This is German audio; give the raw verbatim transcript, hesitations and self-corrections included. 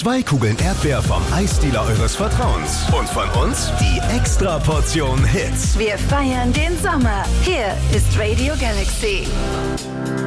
Zwei Kugeln Erdbeer vom Eisdealer eures Vertrauens. Und von uns die Extra-Portion Hits. Wir feiern den Sommer. Hier ist Radio Galaxy.